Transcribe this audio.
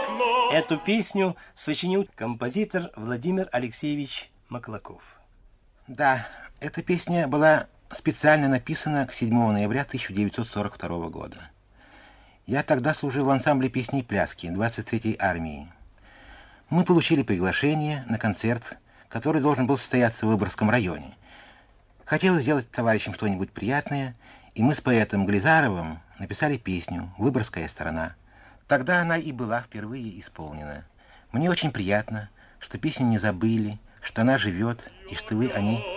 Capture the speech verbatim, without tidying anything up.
Эту песню сочинил композитор Владимир Алексеевич Маклаков. Да, эта песня была специально написана к седьмого ноября тысяча девятьсот сорок второго года. Я тогда служил в ансамбле песни и пляски двадцать третьей армии. Мы получили приглашение на концерт, который должен был состояться в Выборгском районе. Хотелось сделать товарищам что-нибудь приятное, и мы с поэтом Глизаровым написали песню «Выборгская сторона». Тогда она и была впервые исполнена. Мне очень приятно, что песню не забыли, что она живет, и что вы о ней